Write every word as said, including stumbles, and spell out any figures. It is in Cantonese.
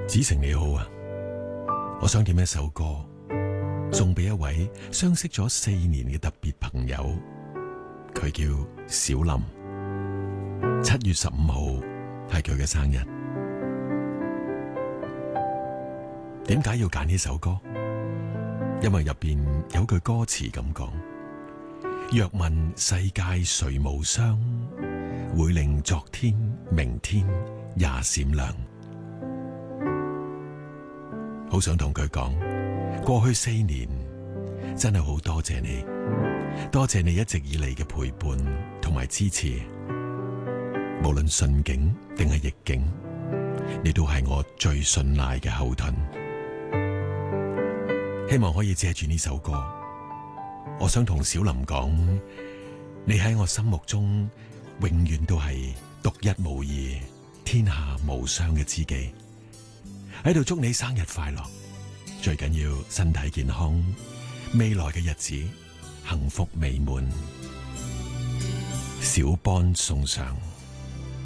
子晴你好啊，我想點一首歌送俾一位相識咗四年嘅特別朋友，佢叫小林。七月十五號係佢嘅生日。點解要揀呢首歌？因為入邊有句歌詞咁講：若問世界誰無雙，會令昨天、明天也閃亮。好想同佢講，過去四年真係好多謝你，多謝你一直以嚟嘅陪伴同埋支持，無論順境定係逆境，你都係我最信賴嘅後盾。希望可以借住呢首歌，我想同小林講，你喺我心目中永遠都係獨一無二、天下無雙嘅知己。喺度祝你生日快樂，最緊要身體健康，未來嘅日子幸福美滿。小邦送上。